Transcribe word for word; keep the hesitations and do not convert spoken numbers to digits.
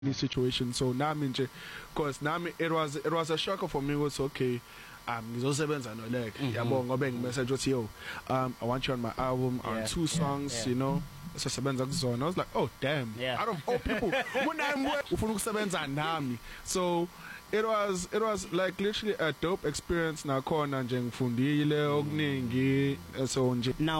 this situation. So nami nje, cause nami it was it was a shocker for me. Was okay. Um, ngizosebenza no Leg. Yabo ngobe ngimessage uthi yo, um, I want you on my album, on Yeah, two yeah, songs, yeah. you know. So sebenza kuzona. I was like, oh damn. Yeah. Out of all people, when I'm ufuna ukusebenza nami. So it was it was like literally a dope experience nakhona nje ngifundile okuningi so nje. Now